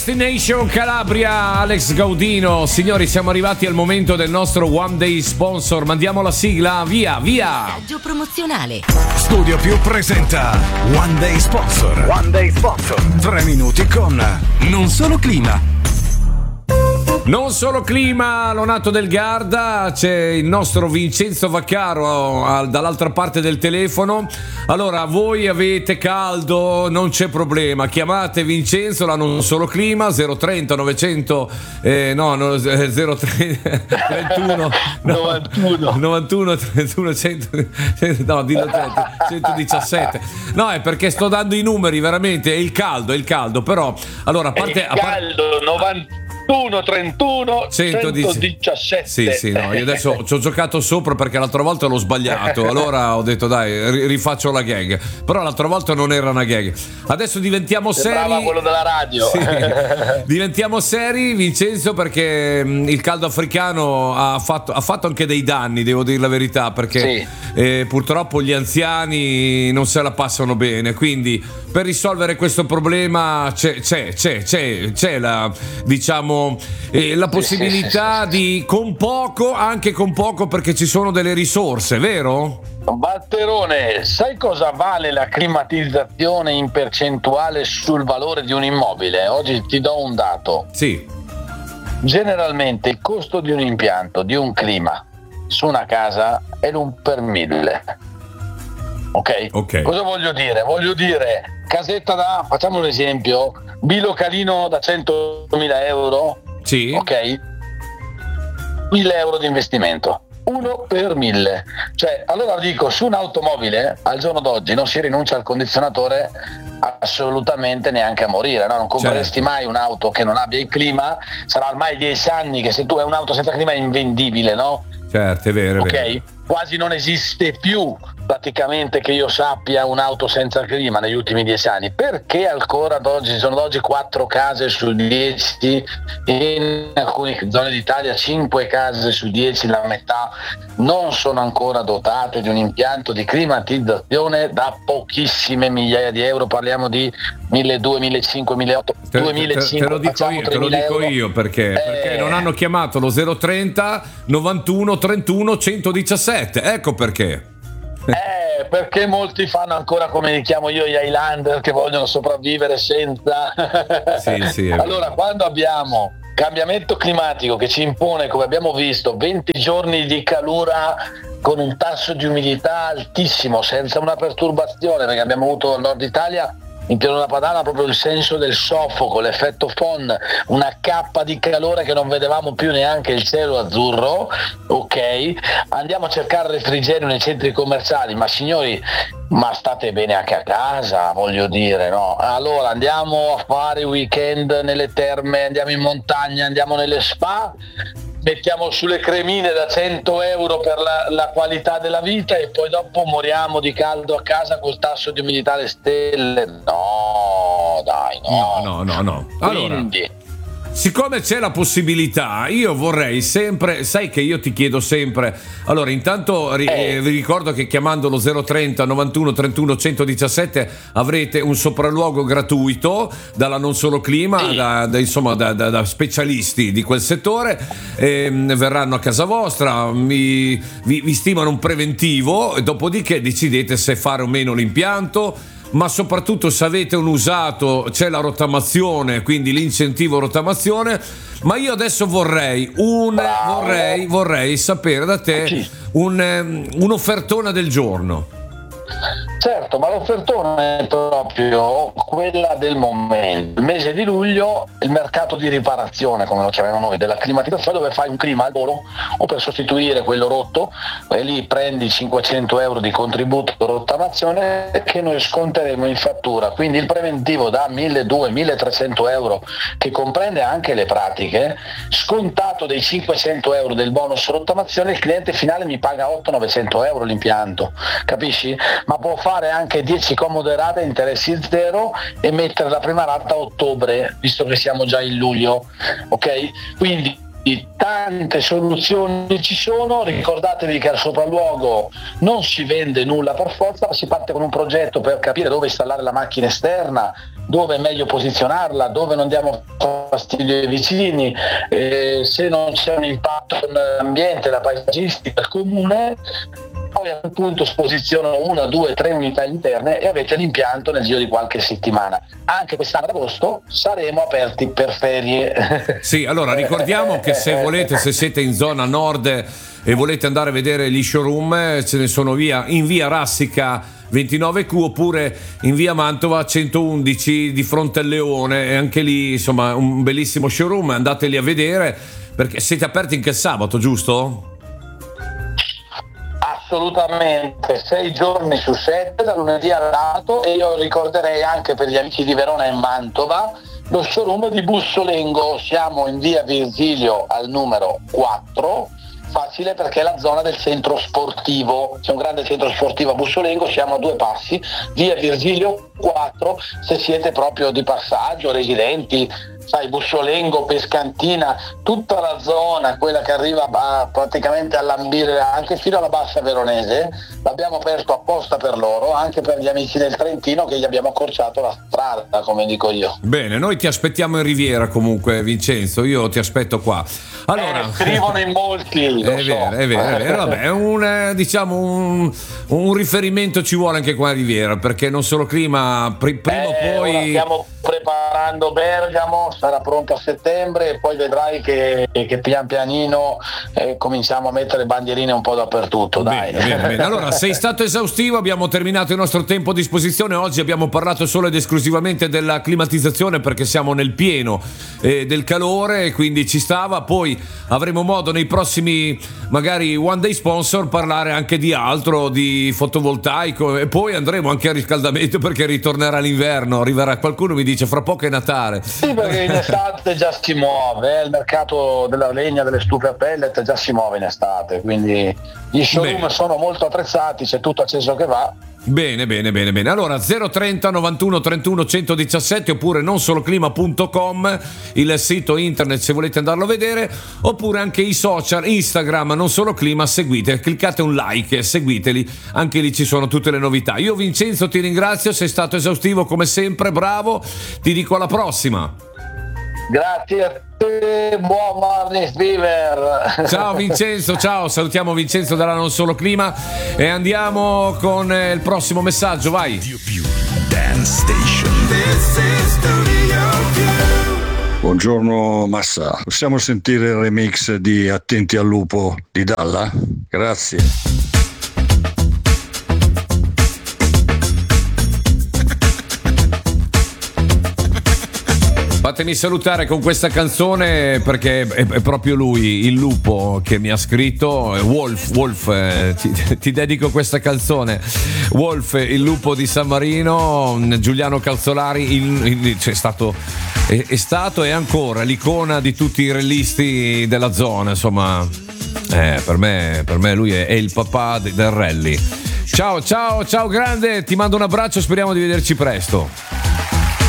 Destination Calabria, Alex Gaudino. Signori, siamo arrivati al momento del nostro One Day Sponsor. Mandiamo la sigla, via, via. Messaggio promozionale. Studio Più presenta One Day Sponsor. One Day Sponsor. 3 minuti con Non Solo Clima. Non solo clima, Lonato del Garda, c'è il nostro Vincenzo Vaccaro dall'altra parte del telefono. Allora, voi avete caldo, non c'è problema, chiamate Vincenzo, la Non Solo Clima, 030 900 030 31 91 31 100, no, dillo 117. No, è perché sto dando i numeri, veramente, è il caldo, però allora, a parte 31 117. Sì, no, io adesso ci ho giocato sopra perché l'altra volta l'ho sbagliato, allora ho detto dai, rifaccio la gag, però l'altra volta non era una gag. Adesso diventiamo seri, quello della radio. Sì, diventiamo seri, Vincenzo, perché il caldo africano ha fatto anche dei danni, devo dire la verità, perché purtroppo gli anziani non se la passano bene, quindi per risolvere questo problema c'è la, diciamo, la possibilità di con poco, perché ci sono delle risorse, vero? Balterone, sai cosa vale la climatizzazione in percentuale sul valore di un immobile? Oggi ti do un dato. Sì. Generalmente il costo di un impianto, di un clima su una casa è l'1 per 1000. Ok? Cosa voglio dire? Voglio dire, casetta facciamo un esempio, bilocalino da 100.000 euro. Sì. Ok? 1.000 euro di investimento. 1 per 1000. Cioè, allora dico, su un'automobile al giorno d'oggi non si rinuncia al condizionatore assolutamente, neanche a morire, no? Non compreresti mai un'auto che non abbia il clima. Sarà ormai 10 anni che se tu hai un'auto senza clima è invendibile, no? Certo, è vero. Ok? Quasi non esiste più, praticamente, che io sappia, un'auto senza clima negli ultimi 10 anni. Perché ancora sono oggi 4 case su 10, in alcune zone d'Italia 5 case su 10, la metà, non sono ancora dotate di un impianto di climatizzazione da pochissime migliaia di euro. Parliamo di 1.200, 1.500, 1.800, 2.500. Te lo dico io perché non hanno chiamato lo 030 91 31 117. Ecco perché. Perché molti fanno ancora, come li chiamo io, gli Highlander, che vogliono sopravvivere senza. Sì, allora, quando abbiamo cambiamento climatico che ci impone, come abbiamo visto, 20 giorni di calura con un tasso di umidità altissimo, senza una perturbazione, perché abbiamo avuto al nord Italia, in pianura padana, proprio il senso del soffoco, l'effetto FON, una cappa di calore che non vedevamo più neanche il cielo azzurro. Ok, andiamo a cercare refrigerio nei centri commerciali, ma signori, ma state bene anche a casa, voglio dire, no? Allora andiamo a fare weekend nelle terme, andiamo in montagna, andiamo nelle spa, mettiamo sulle cremine da 100 euro per la qualità della vita e poi dopo moriamo di caldo a casa col tasso di umidità alle stelle. No, dai, no. Allora, quindi, siccome c'è la possibilità, io vorrei sempre, sai che io ti chiedo sempre, allora intanto vi ricordo che chiamando lo 030 91 31 117 avrete un sopralluogo gratuito dalla Non Solo Clima, da specialisti di quel settore, verranno a casa vostra, vi stimano un preventivo e dopodiché decidete se fare o meno l'impianto. Ma soprattutto, se avete un usato, c'è la rottamazione, quindi l'incentivo rottamazione. Ma io adesso vorrei sapere da te un'offertona del giorno. Certo, ma l'offertona è proprio quella del momento. Il mese di luglio, il mercato di riparazione, come lo chiamiamo noi, della climatizzazione, dove fai un clima al volo o per sostituire quello rotto, e lì prendi 500 euro di contributo rottamazione che noi sconteremo in fattura. Quindi il preventivo da 1.200-1.300 euro, che comprende anche le pratiche, scontato dei 500 euro del bonus rottamazione, il cliente finale mi paga 800-900 euro l'impianto, capisci? Ma può fare anche 10 comode rate, interessi zero, e mettere la prima rata a ottobre, visto che siamo già in luglio, ok? Quindi tante soluzioni ci sono. Ricordatevi che al sopralluogo non si vende nulla per forza, ma si parte con un progetto per capire dove installare la macchina esterna, dove è meglio posizionarla, dove non diamo fastidio ai vicini, se non c'è un impatto nell'ambiente, la paesaggistica, il comune. Poi a quel punto si posizionano 1, 2, 3 unità interne e avete l'impianto nel giro di qualche settimana. Anche quest'anno ad agosto saremo aperti per ferie. Sì, allora ricordiamo che se volete, se siete in zona nord e volete andare a vedere gli showroom, ce ne sono in via Rassica 29Q oppure in via Mantova 111 di fronte al Leone, e anche lì insomma un bellissimo showroom, andateli a vedere perché siete aperti anche il sabato, giusto? Assolutamente, 6 giorni su 7, da lunedì al lato, e io ricorderei anche per gli amici di Verona e Mantova lo showroom di Bussolengo. Siamo in via Virgilio al numero 4, facile perché è la zona del centro sportivo, c'è un grande centro sportivo a Bussolengo, siamo a 2 passi, via Virgilio 4, se siete proprio di passaggio, residenti, sai, Bussolengo, Pescantina, tutta la zona, quella che arriva praticamente a lambire anche fino alla bassa veronese, l'abbiamo aperto apposta per loro, anche per gli amici del Trentino, che gli abbiamo accorciato la strada, come dico io. Bene, noi ti aspettiamo in Riviera comunque, Vincenzo, io ti aspetto qua. Allora, scrivono in molti. È vero, vabbè, un riferimento ci vuole anche qua a Riviera, perché non solo clima, prima o poi... Stiamo preparando Bergamo, sarà pronta a settembre, e poi vedrai che pian pianino cominciamo a mettere bandierine un po' dappertutto. Dai. Bene. Allora, sei stato esaustivo, abbiamo terminato il nostro tempo a disposizione. Oggi abbiamo parlato solo ed esclusivamente della climatizzazione perché siamo nel pieno del calore, quindi ci stava. Poi avremo modo nei prossimi magari One Day Sponsor parlare anche di altro, di fotovoltaico, e poi andremo anche al riscaldamento perché ritornerà l'inverno, arriverà qualcuno mi dice fra poco è Natale. Sì, perché in estate già si muove, il mercato della legna, delle stufe a pellet già si muove in estate, quindi gli showroom sono molto attrezzati, c'è tutto acceso che va. Bene. Allora 030 91 31 117 oppure nonsoloclima.com, il sito internet se volete andarlo a vedere, oppure anche i social, Instagram Non Solo Clima, seguite, cliccate un like, seguiteli, anche lì ci sono tutte le novità. Io Vincenzo ti ringrazio, sei stato esaustivo come sempre, bravo, ti dico alla prossima. Grazie a te, buon Morning Fever. Ciao Vincenzo, ciao, salutiamo Vincenzo dalla Non Solo Clima e andiamo con il prossimo messaggio, vai. Dance Station. Buongiorno Massa, possiamo sentire il remix di Attenti al lupo di Dalla? Grazie. Fatemi salutare con questa canzone perché è proprio lui, il lupo, che mi ha scritto. Wolf, ti dedico questa canzone. Wolf, il lupo di San Marino, Giuliano Calzolari, è stato e ancora l'icona di tutti i rallisti della zona, insomma. Per me lui è il papà del rally. Ciao grande, ti mando un abbraccio, speriamo di vederci presto.